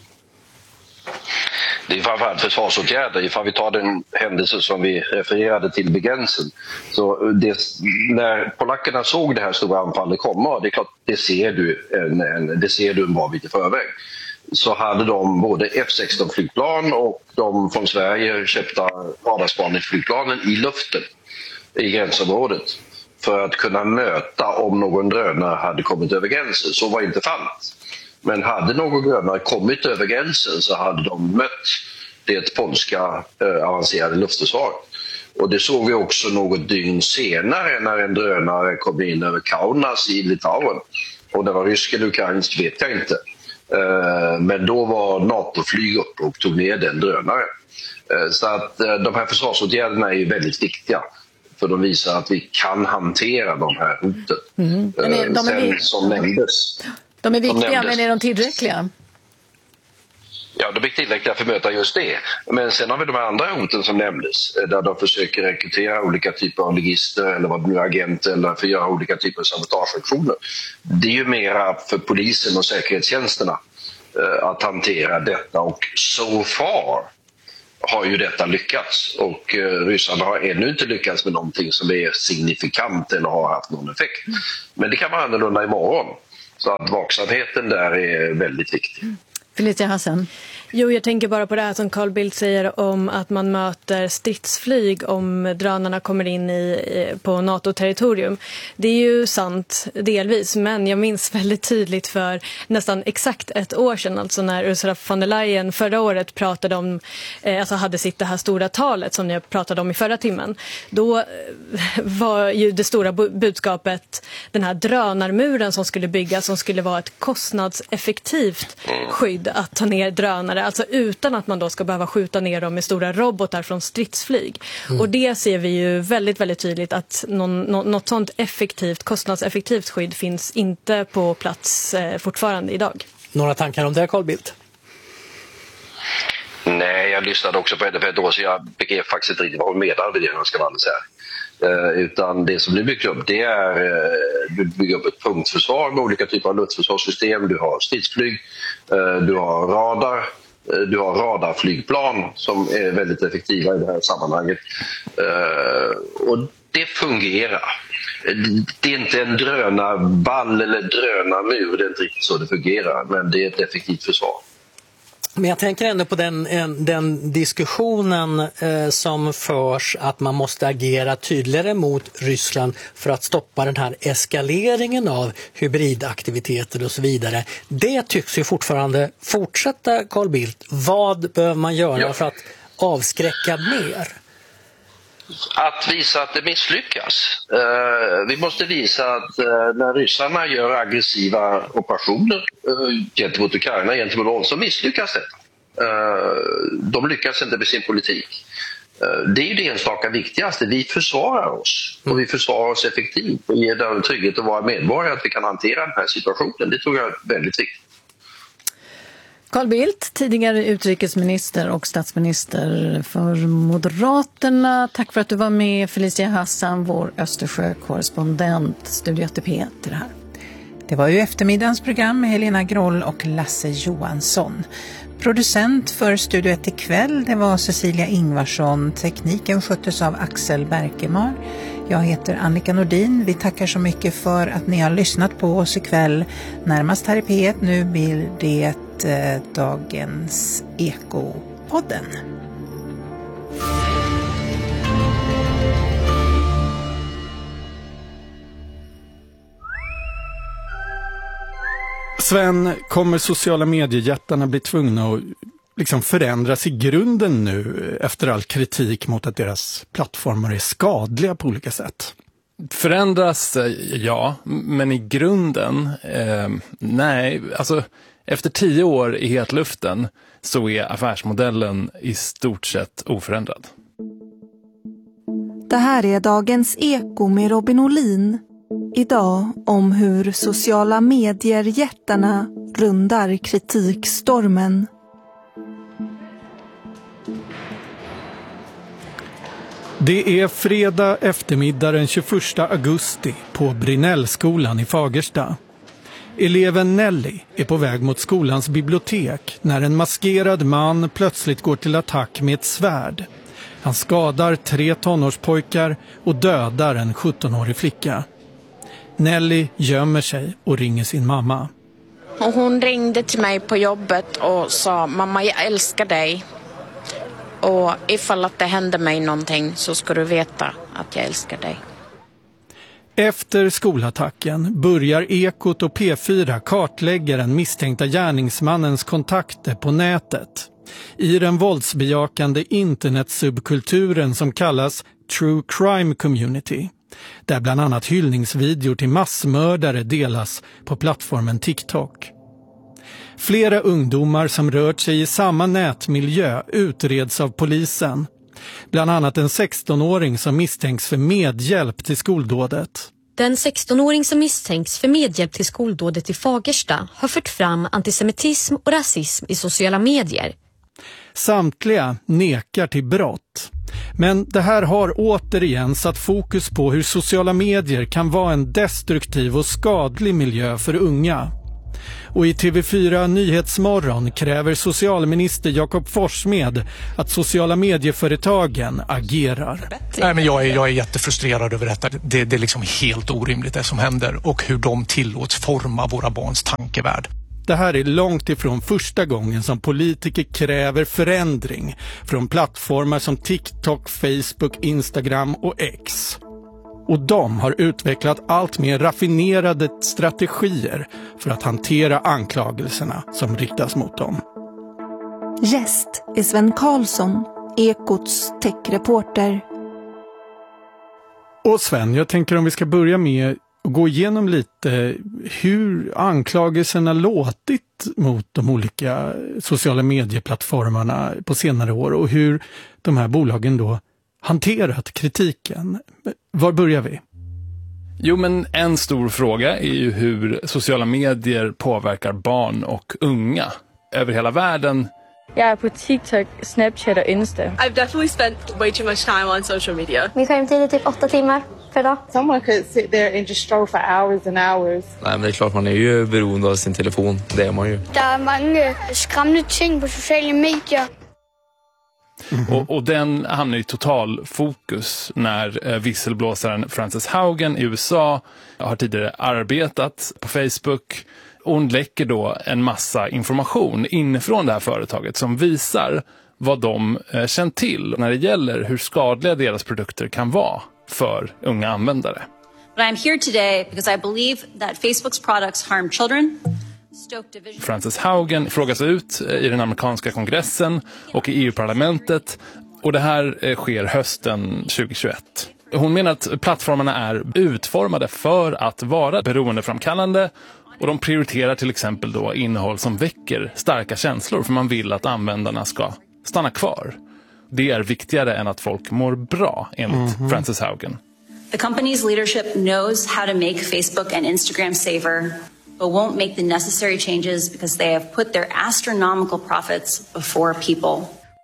Det är framförallt försvarsåtgärder. Ifall vi tar den händelse som vi refererade till vid gränsen. Så det, när polackerna såg det här stora anfallet komma, det är klart, det ser du en, en, det ser du en bra bit i förväg. Så hade de både F sexton-flygplan och de från Sverige köpta radarspaningsflygplanen i luften i gränsområdet för att kunna möta om någon drönare hade kommit över gränsen. Så var inte fallet. Men hade någon drönare kommit över gränsen så hade de mött det polska eh, avancerade luftförsvaret. Och det såg vi också något dygn senare när en drönare kom in över Kaunas i Litauen. Och det var rysk eller ukrainsk vet jag inte. Men då var NATO-flyg uppe och tog ner den drönaren. Så att de här försvarsåtgärderna är ju väldigt viktiga. För de visar att vi kan hantera de här hoten. Mm. Men är, de, är Sen, som nämndes, de är viktiga, de nämndes. Men är de tillräckliga? Ja, de är tillräckliga för att möta just det. Men sen har vi de här andra hoten som nämndes. Där de försöker rekrytera olika typer av ligister eller vad det nu är, agenter eller för att göra olika typer av sabotageaktioner. Det är ju mera för polisen och säkerhetstjänsterna att hantera detta. Och so far har ju detta lyckats. Och ryssarna har ännu inte lyckats med någonting som är signifikant eller har haft någon effekt. Men det kan vara annorlunda imorgon. Så att vaksamheten där är väldigt viktig. Felicia Hassan. Jo, jag tänker bara på det här som Carl Bildt säger om att man möter stridsflyg om drönarna kommer in i, på NATO-territorium. Det är ju sant delvis, men jag minns väldigt tydligt för nästan exakt ett år sedan, alltså när Ursula von der Leyen förra året pratade om, eh, alltså hade sitt det här stora talet som jag pratade om i förra timmen. Då var ju det stora budskapet den här drönarmuren som skulle byggas, som skulle vara ett kostnadseffektivt skydd att ta ner drönare. Alltså utan att man då ska behöva skjuta ner dem med stora robotar från stridsflyg. Mm. Och det ser vi ju väldigt, väldigt tydligt att någon, något sånt effektivt, kostnadseffektivt skydd finns inte på plats eh, fortfarande idag. Några tankar om det, Carl Bildt? Nej, jag lyssnade också på henne för ett år så jag begrep faktiskt inte riktigt vad hon menade med det, jag ska vara alldeles här. Uh, utan det som nu byggs upp, det är uh, du bygger upp ett punktförsvar med olika typer av luftförsvarssystem. Du har stridsflyg, uh, du har radar, uh, du har radarflygplan som är väldigt effektiva i det här sammanhanget. Uh, och det fungerar. Det är inte en drönarball eller drönarmur, det är inte riktigt så det fungerar, men det är ett effektivt försvar. Men jag tänker ändå på den, den diskussionen eh, som förs att man måste agera tydligare mot Ryssland för att stoppa den här eskaleringen av hybridaktiviteter och så vidare. Det tycks ju fortfarande fortsätta, Carl Bildt. Vad behöver man göra ja. för att avskräcka mer? Att visa att det misslyckas. Uh, vi måste visa att uh, när ryssarna gör aggressiva operationer uh, gentemot Ukraina, gentemot oss, så misslyckas detta. Uh, de lyckas inte med sin politik. Uh, det är ju det enstaka viktigaste. Vi försvarar oss och vi försvarar oss effektivt och ger den trygghet att vara medborgare att vi kan hantera den här situationen. Det tror jag är väldigt viktigt. Carl Bildt, tidigare utrikesminister och statsminister för Moderaterna. Tack för att du var med. Felicia Hassan, vår Östersjö-korrespondent, Studio A T P till det här. Det var ju eftermiddagens program med Helena Groll och Lasse Johansson. Producent för Studio ett ikväll, det var Cecilia Ingvarsson. Tekniken sköttes av Axel Berkemar. Jag heter Annika Nordin. Vi tackar så mycket för att ni har lyssnat på oss ikväll. Närmast här i P ett nu blir det eh, dagens Ekopodden. Sven, kommer sociala mediejättarna bli tvungna att liksom förändras i grunden nu efter all kritik mot att deras plattformar är skadliga på olika sätt? Förändras, ja, men i grunden, eh, nej. Alltså, efter tio år i hetluften så är affärsmodellen i stort sett oförändrad. Det här är dagens Eko med Robin Olin. Idag om hur sociala medier-jättarna rundar kritikstormen. Det är fredag eftermiddag den tjugoförsta augusti på Brinnellskolan i Fagersta. Eleven Nelly är på väg mot skolans bibliotek när en maskerad man plötsligt går till attack med ett svärd. Han skadar tre tonårspojkar och dödar en sjuttonårig flicka. Nelly gömmer sig och ringer sin mamma. Och hon ringde till mig på jobbet och sa: mamma, jag älskar dig. Och ifall att det händer mig någonting så ska du veta att jag älskar dig. Efter skolattacken börjar Ekot och P fyra kartlägga den misstänkta gärningsmannens kontakter på nätet. I den våldsbejakande internetsubkulturen som kallas True Crime Community, där bland annat hyllningsvideor till massmördare delas på plattformen TikTok. Flera ungdomar som rört sig i samma nätmiljö utreds av polisen. Bland annat en sextonåring som misstänks för medhjälp till skoldådet. Den sextonåring som misstänks för medhjälp till skoldådet i Fagersta har fört fram antisemitism och rasism i sociala medier. Samtliga nekar till brott. Men det här har återigen satt fokus på hur sociala medier kan vara en destruktiv och skadlig miljö för unga. Och i T V fyra Nyhetsmorgon kräver socialminister Jakob Forssmed att sociala medieföretagen agerar. Nej, men jag, är, jag är jättefrustrerad över detta. Det, det är liksom helt orimligt det som händer och hur de tillåts forma våra barns tankevärld. Det här är långt ifrån första gången som politiker kräver förändring från plattformar som TikTok, Facebook, Instagram och X. Och de har utvecklat allt mer raffinerade strategier för att hantera anklagelserna som riktas mot dem. Gäst är Sven Karlsson, Ekots techreporter. Och Sven, jag tänker om vi ska börja med att gå igenom lite hur anklagelserna låtit mot de olika sociala medieplattformarna på senare år och hur de här bolagen då hanterat kritiken. Var börjar vi? Jo, men en stor fråga är ju hur sociala medier påverkar barn och unga över hela världen. Jag är på TikTok, Snapchat och Insta. I've definitely spent way too much time on social media. Min skärmtid är typ åtta timmar per dag. Someone could sit there and just stroll for hours and hours. Nej, men det är klart man är ju beroende av sin telefon. Det är man ju. Det är många skrämmande ting på sociala medier. Mm-hmm. Och, och den hamnar i total fokus när eh, visselblåsaren Frances Haugen i U S A har tidigare arbetat på Facebook. Hon läcker då en massa information inifrån det här företaget som visar vad de eh, känt till när det gäller hur skadliga deras produkter kan vara för unga användare. But I'm here today because I believe that Facebook's products harm children. Frances Haugen frågas ut i den amerikanska kongressen och i E U-parlamentet, och det här sker hösten tjugohundratjugoett. Hon menar att plattformarna är utformade för att vara beroendeframkallande, och de prioriterar till exempel då innehåll som väcker starka känslor, för man vill att användarna ska stanna kvar. Det är viktigare än att folk mår bra, enligt mm-hmm. Frances Haugen. The company's leadership knows how to make Facebook and Instagram safer, but won't make the necessary changes because they have put their astronomical profits before people.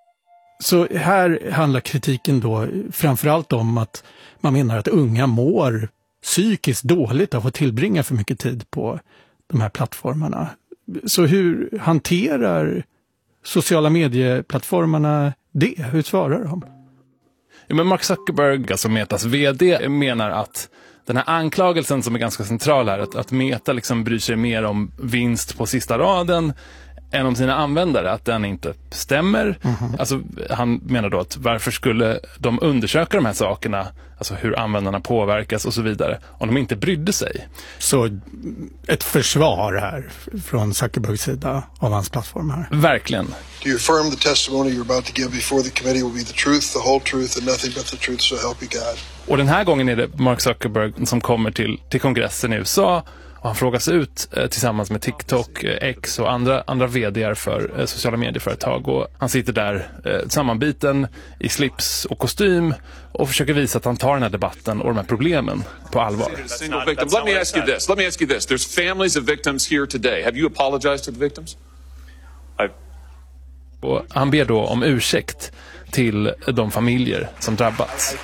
Så här handlar kritiken då framförallt om att man menar att unga mår psykiskt dåligt av att tillbringa för mycket tid på de här plattformarna. Så hur hanterar sociala medieplattformarna det? Hur svarar de? Ja, men Mark Zuckerberg, alltså Metas vd, menar att den här anklagelsen som är ganska central här, att, att Meta liksom bryr sig mer om vinst på sista raden än om sina användare, att den inte stämmer. Mm-hmm. Alltså, han menar då att varför skulle de undersöka de här sakerna, alltså hur användarna påverkas och så vidare, om de inte brydde sig. Så ett försvar här från Zuckerbergs sida av hans plattform här. Verkligen. Do you affirm the testimony you're about to give before the committee will be the truth, the whole truth and nothing but the truth, so help you God? Och den här gången är det Mark Zuckerberg som kommer till, till kongressen i U S A, och han frågas ut eh, tillsammans med TikTok, eh, X och andra, andra vd:ar för eh, sociala medieföretag. Och han sitter där eh, sammanbiten i slips och kostym och försöker visa att han tar den här debatten och de här problemen på allvar. Let me ask you this. Let me ask you this. There's families of victims here today. Have you apologized to the victims? Och han ber då om ursäkt till de familjer som drabbats.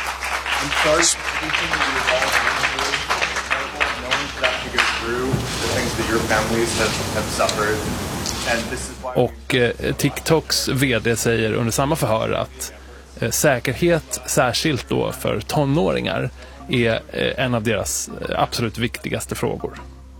Och eh, TikToks vd säger under samma förhör att eh, säkerhet, särskilt då för tonåringar, är eh, en av deras eh, absolut viktigaste frågor.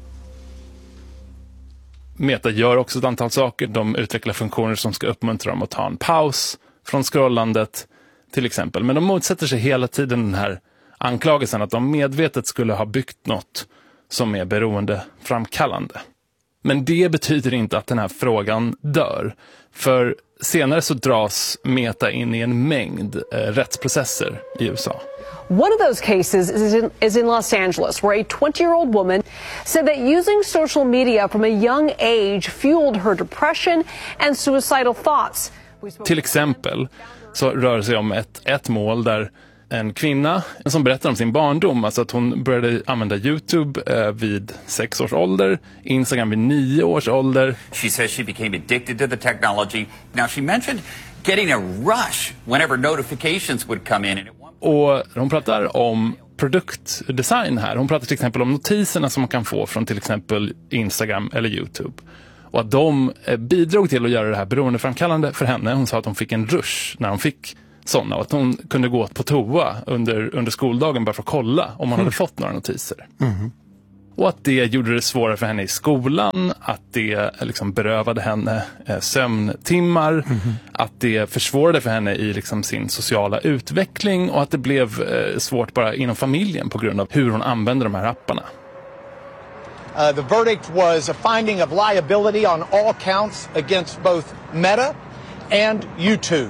Meta gör också ett antal saker. De utvecklar funktioner som ska uppmuntra dem att ta en paus från scrollandet till exempel. Men de motsätter sig hela tiden den här anklagelsen att de medvetet skulle ha byggt något som är beroendeframkallande. Men det betyder inte att den här frågan dör. För senare så dras Meta in i en mängd eh, rättsprocesser i U S A. One of those cases is in, is in Los Angeles, where a twenty-year-old woman said that using social media from a young age fueled her depression and suicidal thoughts. Till exempel så rör det sig om ett, ett mål där en kvinna som berättar om sin barndom, alltså att hon började använda YouTube eh, vid sex års ålder, Instagram vid nio års ålder. She says she became addicted to the technology. Now she mentioned getting a rush whenever notifications would come in. Och hon pratar om produktdesign här. Hon pratar till exempel om notiserna som man kan få från till exempel Instagram eller YouTube. Och att de bidrog till att göra det här beroendeframkallande för henne. Hon sa att hon fick en rush när hon fick sådana. Och att hon kunde gå på toa under, under skoldagen bara för att kolla om hon mm. hade fått några notiser. Mm. Och att det gjorde det svårare för henne i skolan, att det liksom berövade henne eh, sömntimmar, mm. att det försvårade för henne i liksom sin sociala utveckling och att det blev eh, svårt bara inom familjen på grund av hur hon använder de här apparna. Uh, the verdict was a finding of liability on all counts against both Meta and YouTube.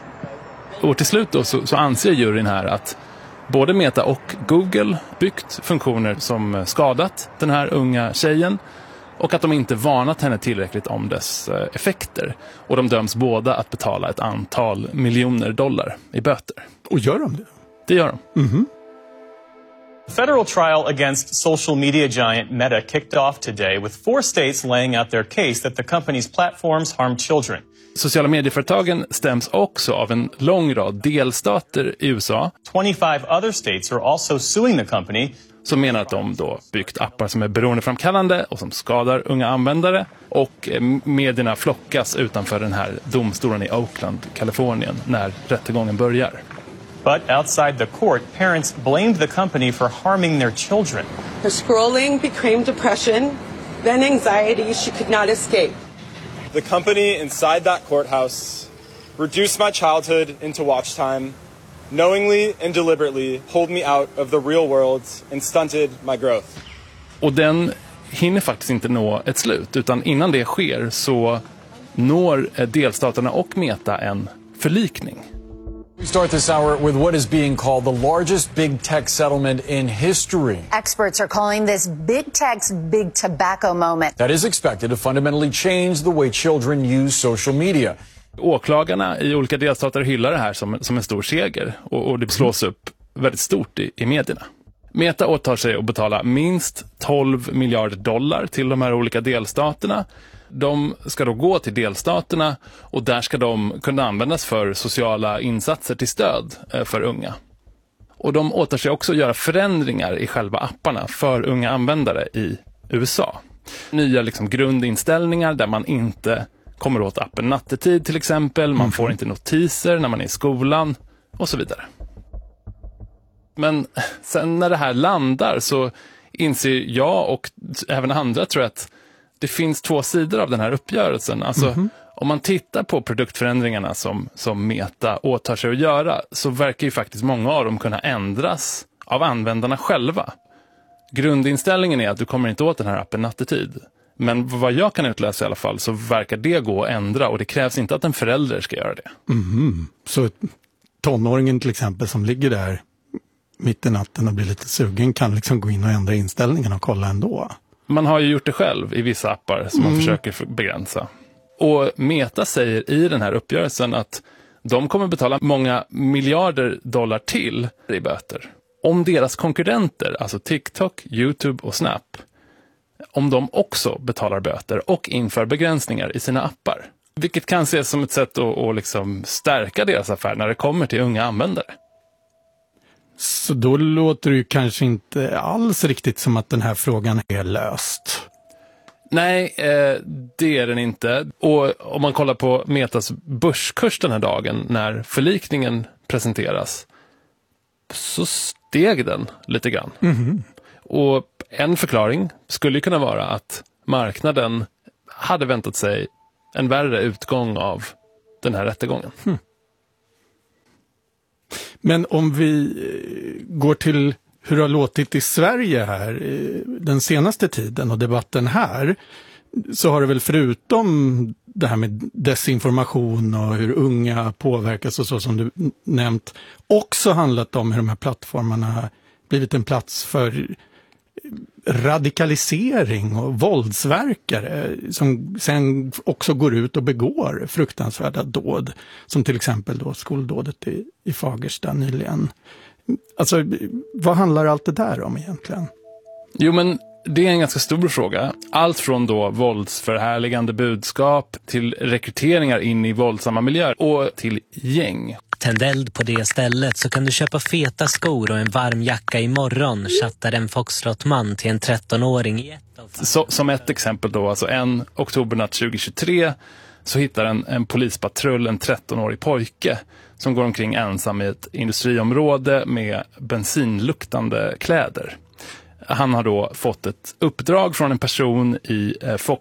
Och till slut då så, så anser juryn här att både Meta och Google byggt funktioner som skadat den här unga tjejen och att de inte varnat henne tillräckligt om dess effekter. Och de döms båda att betala ett antal miljoner dollar i böter. Och gör de det? Det gör de. Mm-hmm. The federal trial against social media giant Meta kicked off today with four states laying out their case that the company's platforms harm children. Sociala medieföretagen stäms också av en lång rad delstater i U S A. twenty-five other states are also suing the company. Som menar att de då byggt appar som är beroendeframkallande och som skadar unga användare. Och medierna flockas utanför den här domstolen i Oakland, Kalifornien, när rättegången börjar. But outside the court, parents blamed the company for harming their children. Her scrolling became depression, then anxiety she could not escape. The company inside that courthouse reduced my childhood into watch time, knowingly and deliberately pulled me out of the real world and stunted my growth. Och den hinner faktiskt inte nå ett slut, utan innan det sker så når delstaterna och Meta en förlikning. We start this hour with what is being called the largest big tech settlement in history. Experts are calling this big tech's big tobacco moment. That is expected to fundamentally change the way children use social media. Åklagarna i olika delstater hyllar det här som, som en stor seger och, och det slås upp väldigt stort i, i medierna. Meta åtar sig att betala minst tolv miljarder dollar till de här olika delstaterna. De ska då gå till delstaterna och där ska de kunna användas för sociala insatser till stöd för unga. Och de åtar sig också att göra förändringar i själva apparna för unga användare i U S A. Nya liksom grundinställningar där man inte kommer åt appen nattetid till exempel, man får inte notiser när man är i skolan och så vidare. Men sen när det här landar så inser jag och även andra tror jag att det finns två sidor av den här uppgörelsen. Alltså mm-hmm. om man tittar på produktförändringarna som, som Meta åtar sig att göra så verkar ju faktiskt många av dem kunna ändras av användarna själva. Grundinställningen är att du kommer inte åt den här appen nattetid. Men vad jag kan utläsa i alla fall så verkar det gå att ändra och det krävs inte att en förälder ska göra det. Mm-hmm. Så tonåringen till exempel som ligger där mitt i natten och blir lite sugen kan liksom gå in och ändra inställningen och kolla ändå. Man har ju gjort det själv i vissa appar som mm. man försöker begränsa. Och Meta säger i den här uppgörelsen att de kommer betala många miljarder dollar till i böter. Om deras konkurrenter, alltså TikTok, YouTube och Snap, om de också betalar böter och inför begränsningar i sina appar. Vilket kan ses som ett sätt att, att liksom stärka deras affär när det kommer till unga användare. Så då låter det ju kanske inte alls riktigt som att den här frågan är löst. Nej, eh, det är den inte. Och om man kollar på Metas börskurs den här dagen när förlikningen presenteras så steg den lite grann. Mm-hmm. Och en förklaring skulle kunna vara att marknaden hade väntat sig en värre utgång av den här rättegången. Hmm. Men om vi går till hur det har låtit i Sverige här den senaste tiden och debatten här. så har det väl förutom det här med desinformation och hur unga påverkas och så som du nämnt också handlat om hur de här plattformarna har blivit en plats för radikalisering och våldsverkare som sen också går ut och begår fruktansvärda dåd, som till exempel då skoldådet i, i Fagersta nyligen. Alltså, vad handlar allt det där om egentligen? Jo, men det är en ganska stor fråga. Allt från då våldsförhärligande budskap till rekryteringar in i våldsamma miljöer och till gäng. Tänd eld på det stället så kan du köpa feta skor och en varm jacka imorgon, chattar en foxtrotman till en trettonåring i ett av så, Som ett exempel då, alltså en oktobernatt tjugohundratjugotre så hittar en, en polispatrull en trettonårig pojke som går omkring ensam i ett industriområde med bensinluktande kläder. Han har då fått ett uppdrag från en person i eh,